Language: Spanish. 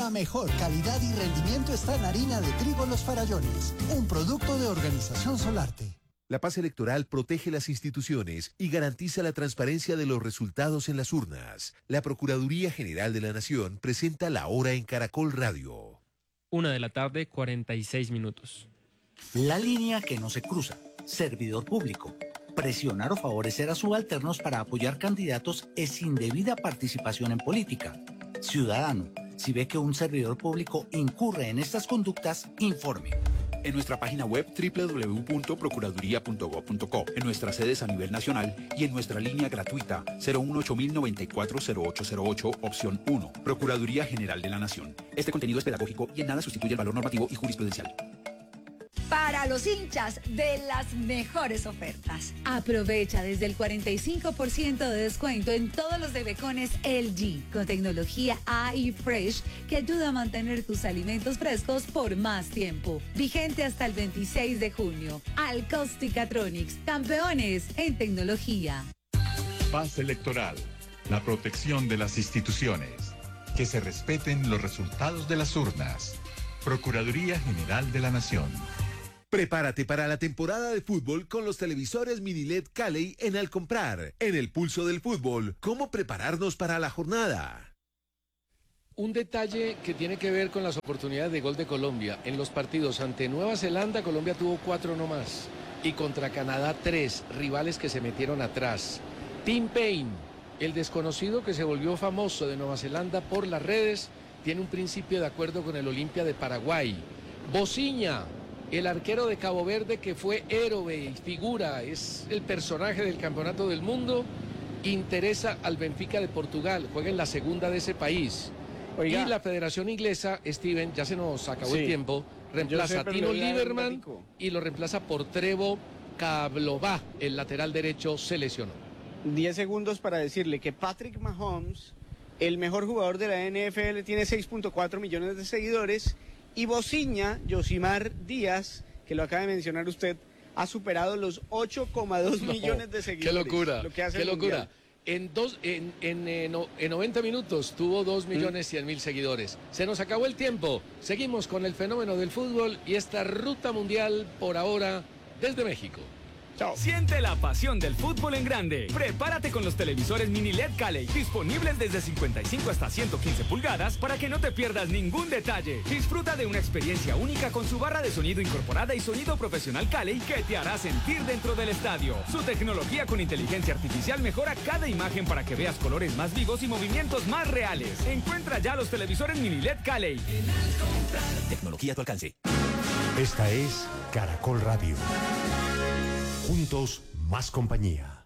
La mejor calidad y rendimiento está en harina de trigo Los Farallones, un producto de Organización Solarte. La paz electoral protege las instituciones y garantiza la transparencia de los resultados en las urnas. La Procuraduría General de la Nación presenta La Hora en Caracol Radio. 1:46 p.m. La línea que no se cruza. Servidor público. Presionar o favorecer a subalternos para apoyar candidatos es indebida participación en política. Ciudadano, si ve que un servidor público incurre en estas conductas, informe. En nuestra página web www.procuraduría.gov.co, en nuestras sedes a nivel nacional y en nuestra línea gratuita 018-094-0808, opción 1, Procuraduría General de la Nación. Este contenido es pedagógico y en nada sustituye el valor normativo y jurisprudencial. Para los hinchas de las mejores ofertas. Aprovecha desde el 45% de descuento en todos los bebecones LG con tecnología AI Fresh que ayuda a mantener tus alimentos frescos por más tiempo. Vigente hasta el 26 de junio. Alcosticatronics, campeones en tecnología. Paz electoral, la protección de las instituciones. Que se respeten los resultados de las urnas. Procuraduría General de la Nación. Prepárate para la temporada de fútbol con los televisores mini LED Cali en Al Comprar. En el pulso del fútbol, ¿cómo prepararnos para la jornada? Un detalle que tiene que ver con las oportunidades de gol de Colombia. En los partidos ante Nueva Zelanda, Colombia tuvo 4 nomás. Y contra Canadá 3, rivales que se metieron atrás. Tim Payne, el desconocido que se volvió famoso de Nueva Zelanda por las redes, tiene un principio de acuerdo con el Olimpia de Paraguay. Bociña, el arquero de Cabo Verde que fue héroe y figura, es el personaje del Campeonato del Mundo, interesa al Benfica de Portugal, juega en la segunda de ese país. Oiga. Y la Federación Inglesa, Steven, ya se nos acabó el tiempo, reemplaza a Tino Lieberman y lo reemplaza por Trevo Cablová, el lateral derecho se lesionó. 10 segundos para decirle que Patrick Mahomes, el mejor jugador de la NFL, tiene 6.4 millones de seguidores. Y Bociña, Yosimar Díaz, que lo acaba de mencionar usted, ha superado los 8,2 millones de seguidores. ¡Qué locura! Lo que hace ¡Qué locura! En 90 minutos tuvo 2.100.000 seguidores. Se nos acabó el tiempo. Seguimos con el fenómeno del fútbol y esta ruta mundial por ahora desde México. Chao. Siente la pasión del fútbol en grande. Prepárate con los televisores mini LED Cali, disponibles desde 55 hasta 115 pulgadas para que no te pierdas ningún detalle. Disfruta de una experiencia única con su barra de sonido incorporada y sonido profesional Cali que te hará sentir dentro del estadio. Su tecnología con inteligencia artificial mejora cada imagen para que veas colores más vivos y movimientos más reales. Encuentra ya los televisores mini LED Cali. Tecnología a tu alcance. Esta es Caracol Radio. Juntos, más compañía.